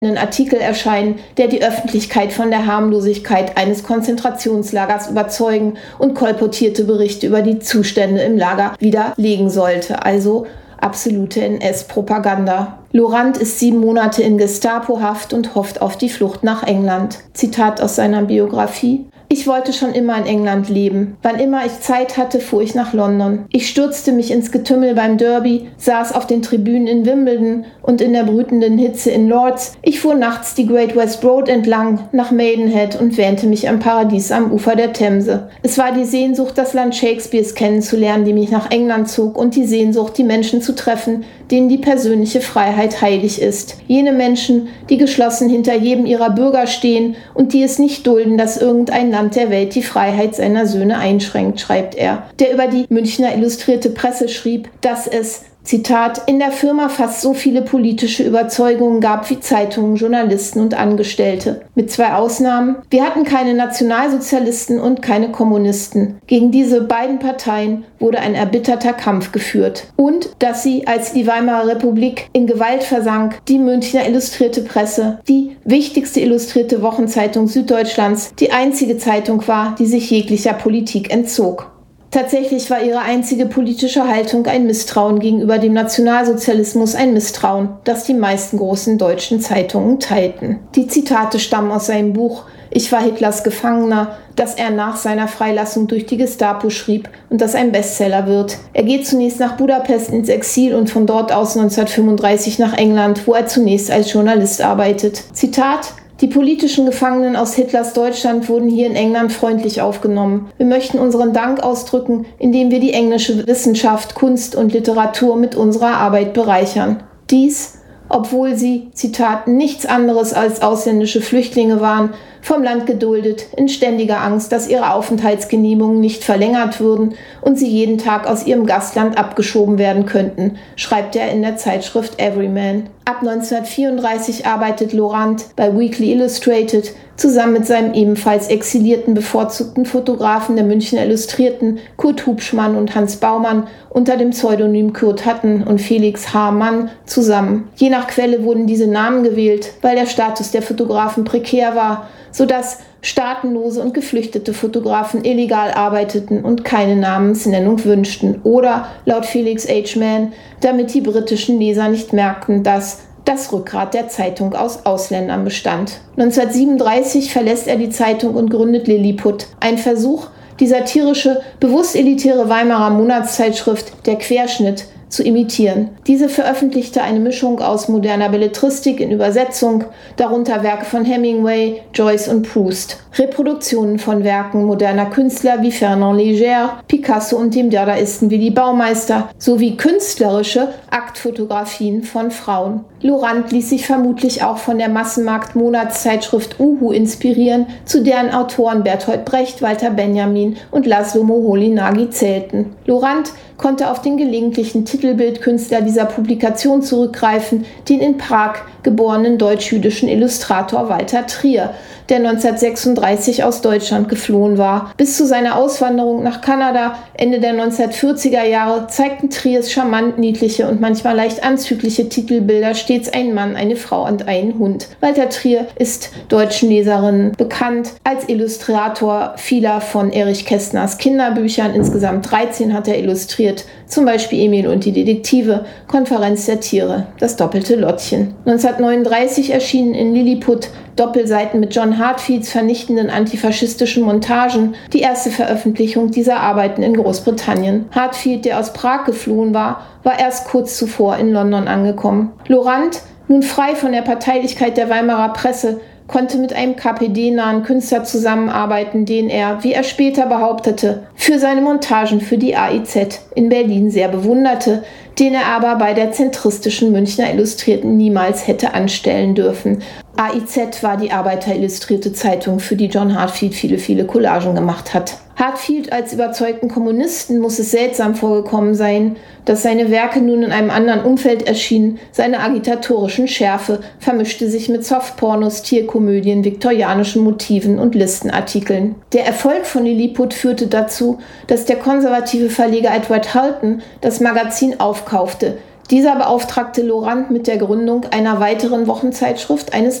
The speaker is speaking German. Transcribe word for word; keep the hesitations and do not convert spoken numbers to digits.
einen Artikel erscheinen, der die Öffentlichkeit von der Harmlosigkeit eines Konzentrationslagers überzeugen und kolportierte Berichte über die Zustände im Lager widerlegen sollte. Also absolute N S-Propaganda. Laurent ist sieben Monate in Gestapo-Haft und hofft auf die Flucht nach England. Zitat aus seiner Biografie: Ich wollte schon immer in England leben. Wann immer ich Zeit hatte, fuhr ich nach London. Ich stürzte mich ins Getümmel beim Derby, saß auf den Tribünen in Wimbledon und in der brütenden Hitze in Lords. Ich fuhr nachts die Great West Road entlang nach Maidenhead und wähnte mich am Paradies am Ufer der Themse. Es war die Sehnsucht, das Land Shakespeares kennenzulernen, die mich nach England zog, und die Sehnsucht, die Menschen zu treffen, denen die persönliche Freiheit heilig ist. Jene Menschen, die geschlossen hinter jedem ihrer Bürger stehen und die es nicht dulden, dass irgendein Land der Welt die Freiheit seiner Söhne einschränkt, schreibt er, der über die Münchner Illustrierte Presse schrieb, dass es, Zitat, in der Firma fast so viele politische Überzeugungen gab wie Zeitungen, Journalisten und Angestellte. Mit zwei Ausnahmen: Wir hatten keine Nationalsozialisten und keine Kommunisten. Gegen diese beiden Parteien wurde ein erbitterter Kampf geführt. Und dass sie, als die Weimarer Republik in Gewalt versank, die Münchner Illustrierte Presse, die wichtigste illustrierte Wochenzeitung Süddeutschlands, die einzige Zeitung war, die sich jeglicher Politik entzog. Tatsächlich war ihre einzige politische Haltung ein Misstrauen gegenüber dem Nationalsozialismus, ein Misstrauen, das die meisten großen deutschen Zeitungen teilten. Die Zitate stammen aus seinem Buch »Ich war Hitlers Gefangener«, das er nach seiner Freilassung durch die Gestapo schrieb und das ein Bestseller wird. Er geht zunächst nach Budapest ins Exil und von dort aus neunzehnhundertfünfunddreißig nach England, wo er zunächst als Journalist arbeitet. Zitat: Die politischen Gefangenen aus Hitlers Deutschland wurden hier in England freundlich aufgenommen. Wir möchten unseren Dank ausdrücken, indem wir die englische Wissenschaft, Kunst und Literatur mit unserer Arbeit bereichern. Dies, obwohl sie, Zitat, nichts anderes als ausländische Flüchtlinge waren, vom Land geduldet, in ständiger Angst, dass ihre Aufenthaltsgenehmigungen nicht verlängert würden und sie jeden Tag aus ihrem Gastland abgeschoben werden könnten, schreibt er in der Zeitschrift Everyman. Ab neunzehnhundertvierunddreißig arbeitet Laurent bei Weekly Illustrated zusammen mit seinem ebenfalls exilierten bevorzugten Fotografen der Münchner Illustrierten Kurt Hubschmann und Hans Baumann unter dem Pseudonym Kurt Hatten und Felix H. Mann zusammen. Je nach Quelle wurden diese Namen gewählt, weil der Status der Fotografen prekär war, sodass staatenlose und geflüchtete Fotografen illegal arbeiteten und keine Namensnennung wünschten. Oder, laut Felix H. Mann, damit die britischen Leser nicht merkten, dass das Rückgrat der Zeitung aus Ausländern bestand. neunzehnhundertsiebenunddreißig verlässt er die Zeitung und gründet Lilliput, ein Versuch, die satirische, bewusst elitäre Weimarer Monatszeitschrift Der Querschnitt zu imitieren. Diese veröffentlichte eine Mischung aus moderner Belletristik in Übersetzung, darunter Werke von Hemingway, Joyce und Proust, Reproduktionen von Werken moderner Künstler wie Fernand Léger, Picasso und dem Dadaisten Willy Baumeister, sowie künstlerische Aktfotografien von Frauen. Laurent ließ sich vermutlich auch von der Massenmarkt-Monatszeitschrift Uhu inspirieren, zu deren Autoren Bertolt Brecht, Walter Benjamin und Laszlo Moholy-Nagy zählten. Laurent konnte auf den gelegentlichen Titelbildkünstler dieser Publikation zurückgreifen, den in Prag geborenen deutsch-jüdischen Illustrator Walter Trier, der neunzehnhundertsechsunddreißig aus Deutschland geflohen war. Bis zu seiner Auswanderung nach Kanada Ende der neunzehnhundertvierziger Jahre zeigten Triers charmant niedliche und manchmal leicht anzügliche Titelbilder stets ein Mann, eine Frau und einen Hund. Walter Trier ist deutschen Leserinnen bekannt als Illustrator vieler von Erich Kästners Kinderbüchern. Insgesamt dreizehn hat er illustriert, zum Beispiel Emil und die Detektive, Konferenz der Tiere, das doppelte Lottchen. neunzehnhundertneununddreißig erschienen in Lilliput Doppelseiten mit John Heartfields vernichtenden antifaschistischen Montagen, die erste Veröffentlichung dieser Arbeiten in Großbritannien. Heartfield, der aus Prag geflohen war, war erst kurz zuvor in London angekommen. Laurent, nun frei von der Parteilichkeit der Weimarer Presse, konnte mit einem K P D-nahen Künstler zusammenarbeiten, den er, wie er später behauptete, für seine Montagen für die A I Z in Berlin sehr bewunderte, den er aber bei der zentristischen Münchner Illustrierten niemals hätte anstellen dürfen. A I Z war die Arbeiter-Illustrierte Zeitung, für die John Heartfield viele, viele Collagen gemacht hat. Heartfield als überzeugten Kommunisten muss es seltsam vorgekommen sein, dass seine Werke nun in einem anderen Umfeld erschienen. Seine agitatorischen Schärfe vermischte sich mit Softpornos, Tierkomödien, viktorianischen Motiven und Listenartikeln. Der Erfolg von Lilliput führte dazu, dass der konservative Verleger Edward Hulton das Magazin aufkaufte, Dieser beauftragte Lorand mit der Gründung einer weiteren Wochenzeitschrift eines